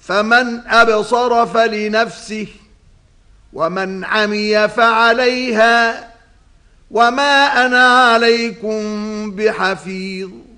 فمن أبصر فلنفسه ومن عمي فعليها وما أنا عليكم بحفيظ